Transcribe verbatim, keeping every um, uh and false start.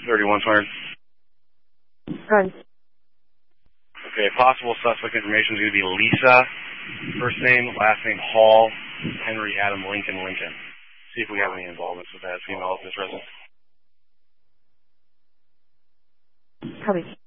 thirty-one hundred. Run. Okay, possible suspect information is going to be Lisa, first name, last name Hall, Henry Adam Lincoln Lincoln. See if we have any involvements with that female at this residence. Copy.